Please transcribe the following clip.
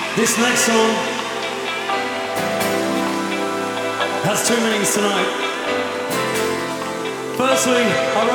This next song has two meanings tonight. Firstly, I